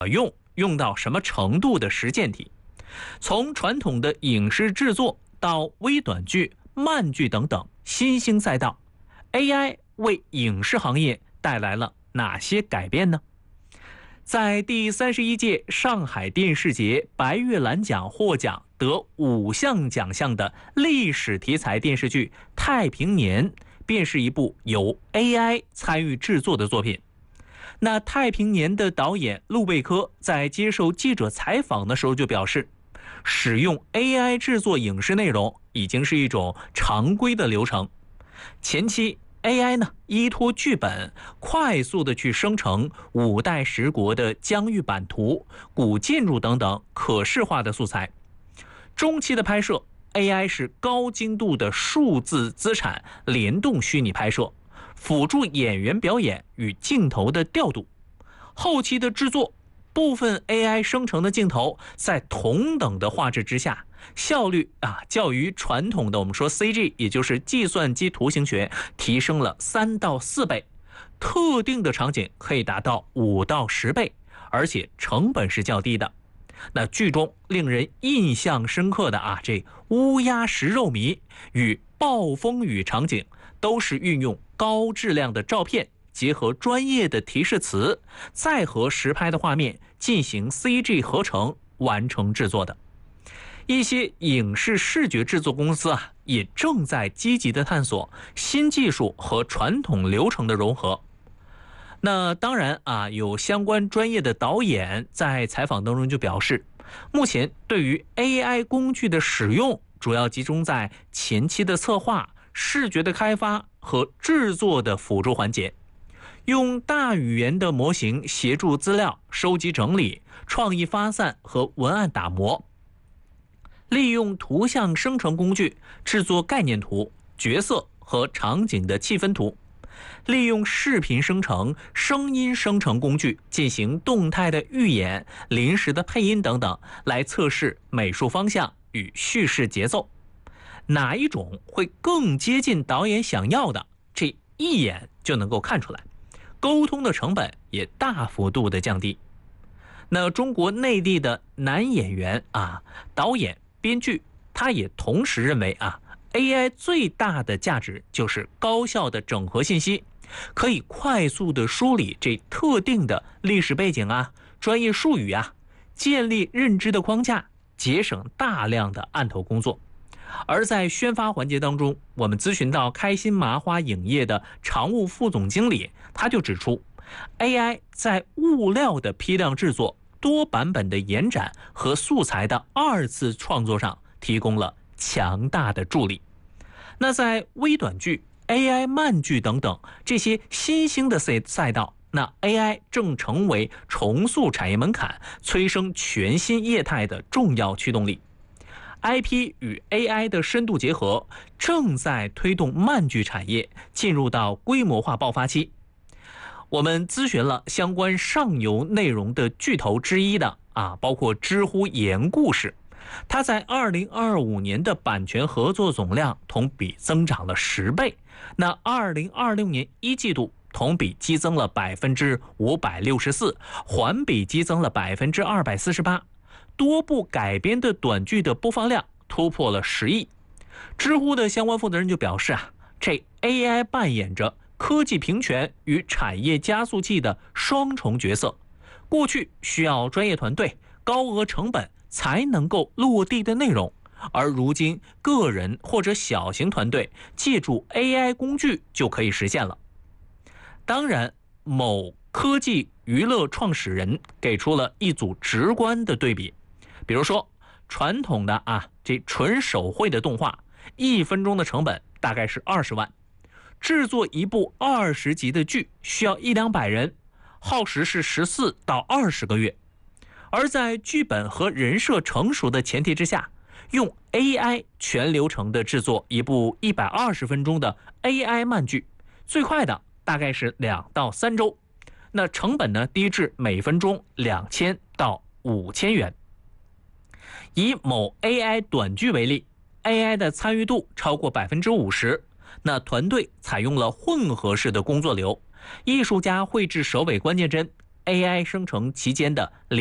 用到什么程度的实践题。从传统的影视制作到微短剧、慢剧等等新兴赛道， AI 为影视行业带来了哪些改变呢？在第31届上海电视节白月兰奖获奖得5项奖项的历史题材电视剧《太平年》，便是一部由 AI 参与制作的作品。那《太平年》的导演陆贝科在接受记者采访的时候就表示，使用 AI 制作影视内容已经是一种常规的流程。前期 AI 呢，依托剧本快速的去生成五代十国的疆域版图、古建筑等等可视化的素材。中期的拍摄 AI 是高精度的数字资产联动虚拟拍摄，辅助演员表演与镜头的调度。后期的制作，部分 AI 生成的镜头在同等的画质之下，效率较于传统的我们说 CG， 也就是计算机图形学提升了3到4倍，特定的场景可以达到5到10倍，而且成本是较低的。那剧中令人印象深刻的这乌鸦食肉糜与暴风雨场景，都是运用高质量的照片结合专业的提示词，再和实拍的画面进行 CG 合成完成制作的。一些影视视觉制作公司也正在积极的探索新技术和传统流程的融合。那当然有相关专业的导演在采访当中就表示，目前对于 AI 工具的使用主要集中在前期的策划、视觉的开发和制作的辅助环节，用大语言的模型协助资料收集整理、创意发散和文案打磨，利用图像生成工具制作概念图、角色和场景的气氛图，利用视频生成、声音生成工具进行动态的预演、临时的配音等等，来测试美术方向与叙事节奏。哪一种会更接近导演想要的，这一眼就能够看出来，沟通的成本也大幅度的降低。那中国内地的男演员导演、编剧，他也同时认为AI 最大的价值就是高效的整合信息，可以快速的梳理这特定的历史背景专业术语建立认知的框架，节省大量的案头工作。而在宣发环节当中，我们咨询到开心麻花影业的常务副总经理，他就指出 AI 在物料的批量制作、多版本的延展和素材的2次创作上提供了强大的助力。那在微短剧、AI 慢剧等等这些新兴的赛道，那 AI 正成为重塑产业门槛、催生全新业态的重要驱动力。IP 与 AI 的深度结合，正在推动慢剧产业进入到规模化爆发期。我们咨询了相关上游内容的巨头之一的包括知乎言故事，它在2025年的版权合作总量同比增长了10倍，那2026年1季度同比激增了564%，环比激增了248%，多部改编的短剧的播放量突破了10亿。知乎的相关负责人就表示这 AI 扮演着科技平权与产业加速器的双重角色。过去需要专业团队、高额成本才能够落地的内容，而如今个人或者小型团队借助 AI 工具就可以实现了。当然，某科技娱乐创始人给出了一组直观的对比，比如说传统的这纯手绘的动画，1分钟的成本大概是20万，制作一部20集的剧需要100-200人，耗时是14到20个月。而在剧本和人设成熟的前提之下，用 AI 全流程的制作一部120分钟的 AI 慢剧，最快的大概是2到3周，那成本呢低至每分钟2000到5000元。以某 AI 短剧为例， AI 的参与度超过50%，那团队采用了混合式的工作流，艺术家绘制首尾关键帧， AI 生成期间的